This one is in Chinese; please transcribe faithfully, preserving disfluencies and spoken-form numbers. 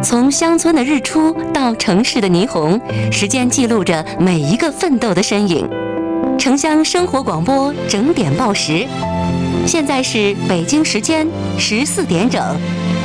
从乡村的日出到城市的霓虹，时间记录着每一个奋斗的身影。城乡生活广播整点报时，现在是北京时间十四点整。